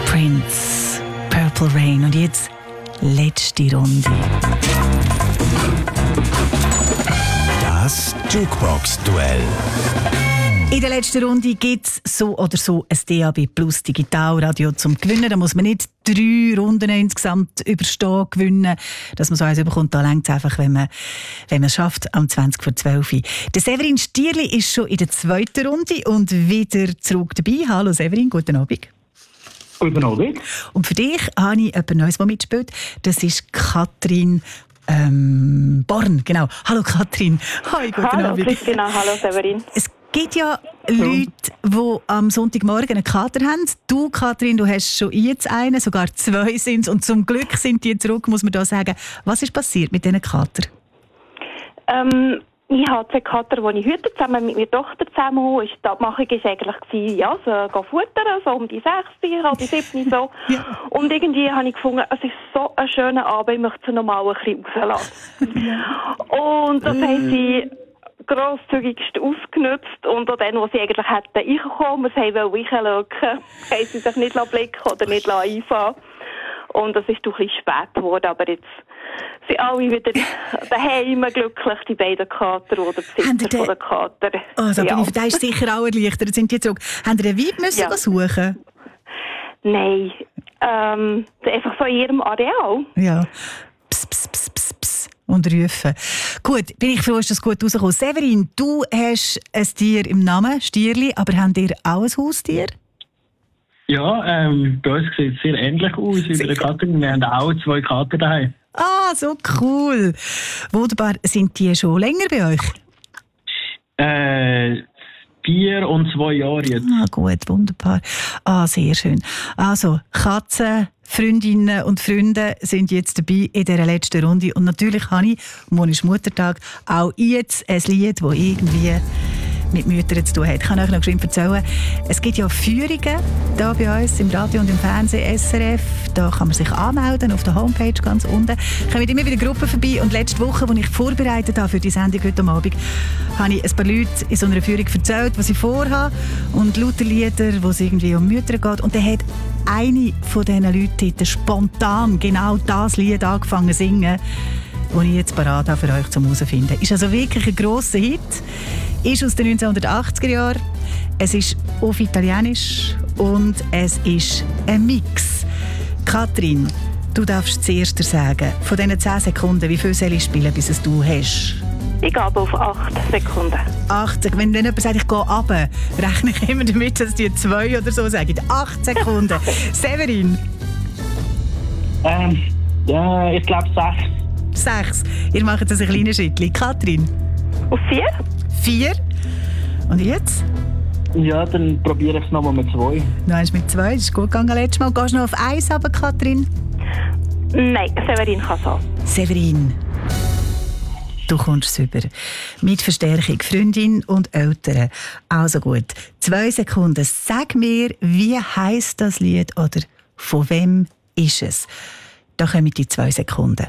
Prince, Purple Rain. Und jetzt letzte Runde. Das Jukebox-Duell. In der letzten Runde gibt es so oder so ein DAB Plus Digitalradio zum Gewinnen. Da muss man nicht 3 Runden insgesamt überstehen, gewinnen. Dass man so eins bekommt, da reicht es einfach, wenn man es schafft, am 20:12. Der Severin Stierli ist schon in der 2. Runde und wieder zurück dabei. Hallo Severin, guten Abend. Guten Abend. Und für dich habe ich jemand Neues, der mitspielt. Das ist Katrin Born. Genau. Hallo Katrin. Hi, guten Hallo Abend. Christina, hallo Severin. Es gibt ja Leute, die am Sonntagmorgen einen Kater haben. Du, Katrin, du hast schon jetzt einen, sogar 2 sind es. Und zum Glück sind die zurück, muss man da sagen. Was ist passiert mit diesen Kater? Ich hatte einen Kater, den ich heute zusammen mit meiner Tochter zusammen habe. Die Abmachung war eigentlich, ja, so gehen futtern, so um die 6, halb 7 so. Ja. Und irgendwie habe ich gefunden, es ist so ein schöner Abend, ich möchte sie noch mal ein bisschen rauslassen. Ja. Und das haben sie grosszügigst ausgenutzt. Und auch dann, wo sie eigentlich hätten reinkommen, wir wollten reinschauen, haben sie sich nicht blicken oder nicht einfahren. Und das ist doch ein bisschen spät geworden, aber jetzt sind alle wieder daheim glücklich, die beiden Kater oder Besitzer von den Kater. Oh, da ist sicher auch erleichtert, sind die zurück. Haben Sie einen Weib müssen suchen? Nein, einfach so in ihrem Areal. Ja, pss, pss, pss, pss, pss. Und rufen. Gut, bin ich froh, ist das gut rausgekommen. Severin, du hast ein Tier im Namen, Stierli, aber habt ihr auch ein Haustier? Ja, bei uns sieht es sehr ähnlich aus wie bei der Katrin. Wir haben auch 2 Kater daheim. Ah, so cool. Wunderbar. Sind die schon länger bei euch? 4 und 2 Jahre jetzt. Ah, gut, wunderbar. Ah, sehr schön. Also, Katzen, Freundinnen und Freunde sind jetzt dabei in dieser letzten Runde. Und natürlich habe ich, morgen ist Muttertag, auch jetzt ein Lied, das irgendwie mit Müttern zu tun hat. Ich kann euch noch geschwind erzählen, es gibt ja Führungen hier bei uns im Radio und im Fernsehen, SRF. Da kann man sich anmelden auf der Homepage ganz unten. Kommen immer wieder Gruppen vorbei. Und letzte Woche, als ich vorbereitet habe für die Sendung heute Abend, habe ich ein paar Leute in so einer Führung erzählt, was ich vorhabe. Und lauter Lieder, wo es irgendwie um Mütter geht. Und dann hat eine von diesen Leuten spontan genau das Lied angefangen zu singen, das ich jetzt parat habe für euch zum herausfinden. Ist also wirklich ein grosser Hit. Ist aus den 1980er Jahren. Es ist auf Italienisch und es ist ein Mix. Katrin, du darfst zuerst sagen, von diesen 10 Sekunden, wie viel soll ich spielen, bis es du hast? Ich gehe auf 8 Sekunden. 8. Wenn jemand sagt, ich gehe runter, rechne ich immer damit, dass die 2 oder so sagen. 8 Sekunden. Severin? Ja, ich glaube 6. 6. Ihr macht das ein kleines Schrittchen. Katrin? Auf 4? 4. Und jetzt? Ja, dann probiere ich es nochmal mit 2. Nein, mit 2. Das ist gut gegangen letztes Mal. Gehst du noch auf 1 runter, Katrin? Nein, Severin kann so. Severin, du kommst es über. Mit Verstärkung, Freundin und Eltern. Also gut. 2 Sekunden. Sag mir, wie heisst das Lied oder von wem ist es? Da kommen die 2 Sekunden.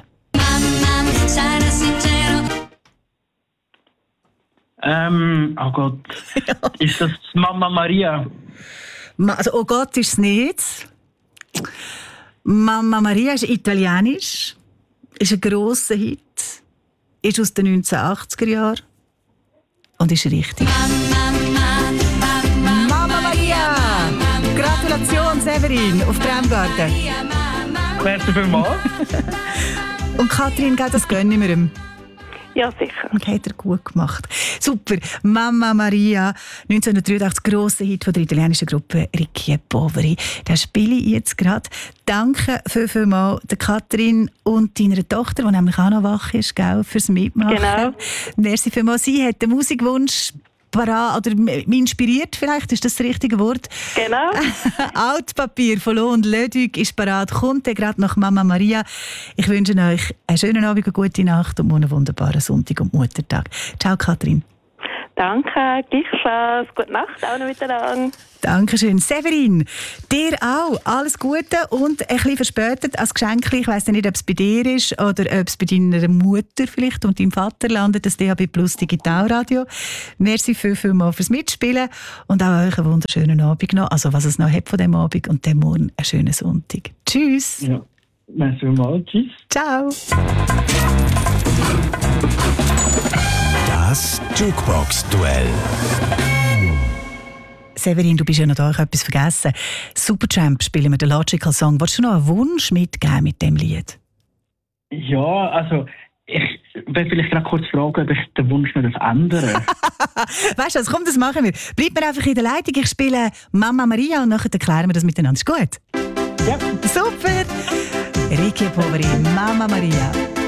Oh Gott. Ja. Ist das Mama Maria? Also, oh Gott ist es nicht. Mama Maria ist italienisch. Ist ein grosser Hit. Ist aus den 1980er Jahren. Und ist richtig. Mama Maria! Gratulation, Severin, auf Bremgarten. Merci vielmals. Und Katrin, das gönnen wir ihm. Ja, sicher. Und hat er gut gemacht. Super. Mama Maria, 1983, grosser Hit von der italienischen Gruppe Ricchi e Poveri. Den spiele ich jetzt gerade. Danke vielmals der Katrin und deiner Tochter, die nämlich auch noch wach ist, gell, fürs Mitmachen. Genau. Merci vielmals. Sie hat den Musikwunsch parat, oder inspiriert vielleicht, ist das das richtige Wort? Genau. Altpapier von Lo und Leduc ist parat, kommt gerade nach Mama Maria. Ich wünsche euch einen schönen Abend, eine gute Nacht und einen wunderbaren Sonntag und Muttertag. Ciao, Katrin. Danke, gleichfalls. Gute Nacht auch noch miteinander. Dankeschön. Severin, dir auch alles Gute und ein bisschen verspätet als Geschenk. Ich weiss nicht, ob es bei dir ist oder ob es bei deiner Mutter vielleicht und deinem Vater landet, das DAB Plus Digitalradio. Merci vielmals fürs Mitspielen und auch euch einen wunderschönen Abend noch. Also was es noch hat von diesem Abend und dem Morgen einen schönen Sonntag. Tschüss. Ja, merci vielmals. Tschüss. Ciao. Das Jukebox-Duell. Severin, du bist ja noch da, ich habe etwas vergessen. Supertramp spielen wir den Logical Song. Wolltest du noch einen Wunsch mitgeben mit dem Lied? Ja, also ich will vielleicht gerade kurz fragen, ob ich den Wunsch noch ändern. Weißt du was, komm, das machen wir. Bleib mir einfach in der Leitung, ich spiele Mama Maria und nachher erklären wir das miteinander. Ist gut? Ja. Super! Ricky Poveri, Mama Maria.